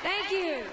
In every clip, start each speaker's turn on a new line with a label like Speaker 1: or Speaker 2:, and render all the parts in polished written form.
Speaker 1: Thank you.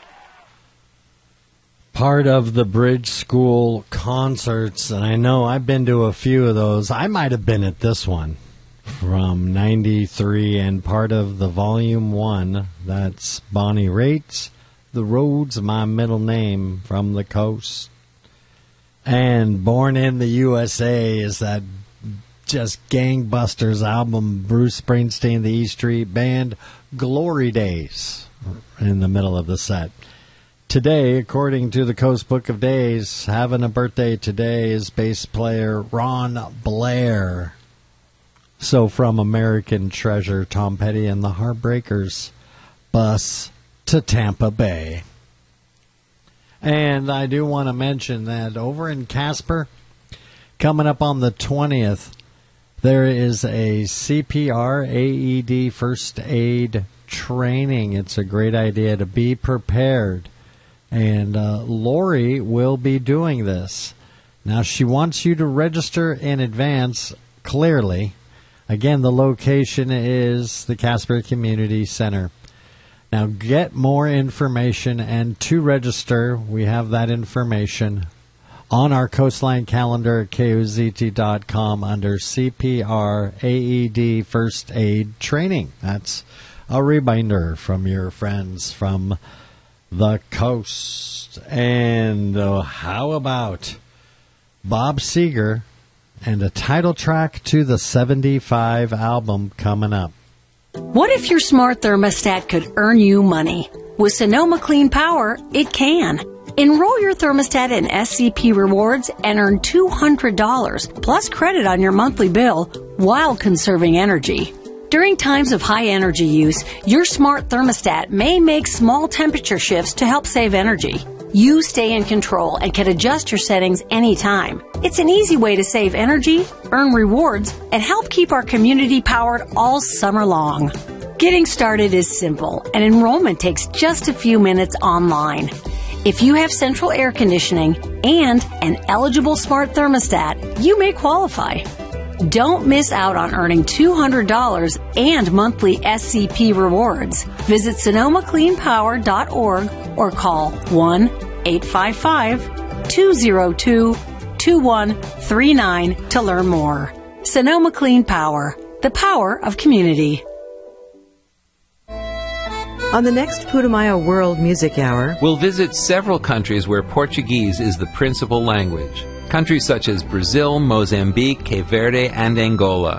Speaker 2: Part of the Bridge School concerts, and I know I've been to a few of those. I might have been at this one from 93 and part of the Volume 1. That's Bonnie Raitt's The Road's My Middle Name from the Coast. And Born in the USA is that just gangbusters album, Bruce Springsteen, the E Street Band, Glory Days, in the middle of the set. Today, according to the Coast Book of Days, having a birthday today is bass player Ron Blair. So from American Treasure, Tom Petty and the Heartbreakers, Bus to Tampa Bay. And I do want to mention that over in Casper, coming up on the 20th, there is a CPR AED first aid training. It's a great idea to be prepared. And Lori will be doing this. Now, she wants you to register in advance, clearly. Again, the location is the Casper Community Center. Now, get more information, and to register, we have that information on our Coastline calendar at KOZT.com under CPR AED First Aid Training. That's a reminder from your friends from the coast. And how about Bob Seger and a title track to the 75 album coming up?
Speaker 3: What if your smart thermostat could earn you money? With Sonoma Clean Power, it can. Enroll your thermostat in SCP Rewards and earn $200 plus credit on your monthly bill while conserving energy. During times of high energy use, your smart thermostat may make small temperature shifts to help save energy. You stay in control and can adjust your settings anytime. It's an easy way to save energy, earn rewards, and help keep our community powered all summer long. Getting started is simple, and enrollment takes just a few minutes online. If you have central air conditioning and an eligible smart thermostat, you may qualify. Don't miss out on earning $200 and monthly SCP rewards. Visit SonomaCleanPower.org or call 1-855-202-2139 to learn more. Sonoma Clean Power, the power of community.
Speaker 4: On the next Putumayo World Music Hour,
Speaker 5: we'll visit several countries where Portuguese is the principal language. Countries such as Brazil, Mozambique, Cape Verde, and Angola.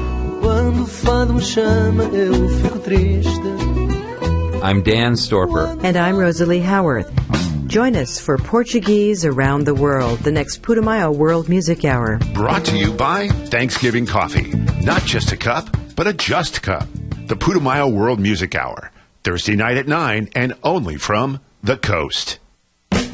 Speaker 5: I'm Dan Storper.
Speaker 4: And I'm Rosalie Howarth. Join us for Portuguese Around the World, the next Putumayo World Music Hour.
Speaker 6: Brought to you by Thanksgiving Coffee. Not just a cup, but a just cup. The Putumayo World Music Hour. Thursday night at 9 and only from the Coast.